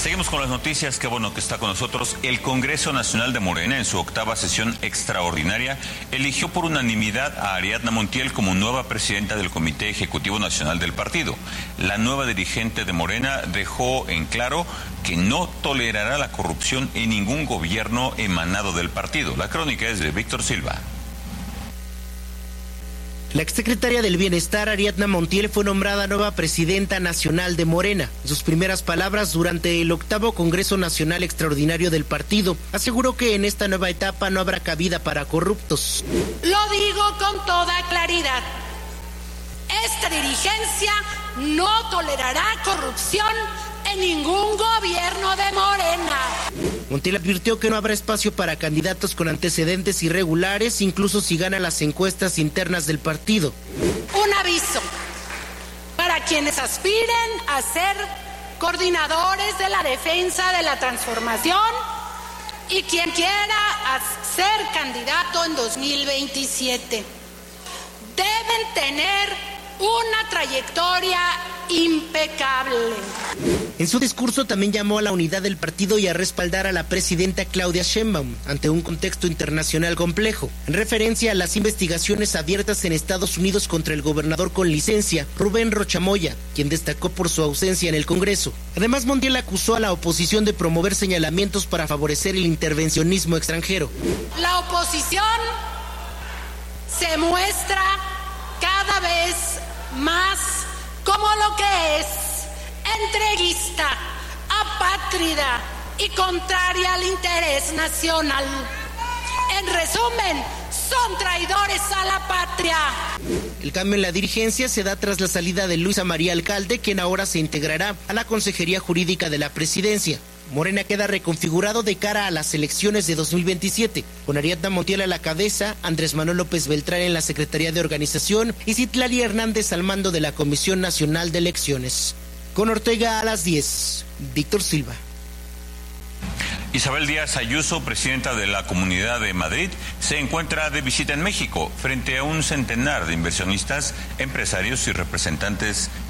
Seguimos con las noticias. Qué bueno que está con nosotros. El Congreso Nacional de Morena, en su octava sesión extraordinaria, eligió por unanimidad a Ariadna Montiel como nueva presidenta del Comité Ejecutivo Nacional del partido. La nueva dirigente de Morena dejó en claro que no tolerará la corrupción en ningún gobierno emanado del partido. La crónica es de Víctor Silva. La exsecretaria del Bienestar, Ariadna Montiel, fue nombrada nueva presidenta nacional de Morena. En sus primeras palabras durante el octavo Congreso Nacional Extraordinario del partido, aseguró que en esta nueva etapa no habrá cabida para corruptos. Lo digo con toda claridad. Esta dirigencia no tolerará corrupción en ningún gobierno de Morena. Montiel advirtió que no habrá espacio para candidatos con antecedentes irregulares, incluso si ganan las encuestas internas del partido. Un aviso para quienes aspiren a ser coordinadores de la defensa de la transformación y quien quiera ser candidato en 2027. Deben tener una trayectoria impecable. En su discurso también llamó a la unidad del partido y a respaldar a la presidenta Claudia Sheinbaum ante un contexto internacional complejo, en referencia a las investigaciones abiertas en Estados Unidos contra el gobernador con licencia, Rubén Rocha Moya, quien destacó por su ausencia en el Congreso. Además, Montiel acusó a la oposición de promover señalamientos para favorecer el intervencionismo extranjero. La oposición se muestra cada vez más como lo que es: entreguista, apátrida y contraria al interés nacional. En resumen, son traidores a la patria. El cambio en la dirigencia se da tras la salida de Luisa María Alcalde, quien ahora se integrará a la Consejería Jurídica de la Presidencia. Morena queda reconfigurado de cara a las elecciones de 2027, con Ariadna Montiel a la cabeza, Andrés Manuel López Beltrán en la Secretaría de Organización y Citlali Hernández al mando de la Comisión Nacional de Elecciones. Con Ortega a las 10, Víctor Silva. Isabel Díaz Ayuso, presidenta de la Comunidad de Madrid, se encuentra de visita en México frente a un centenar de inversionistas, empresarios y representantes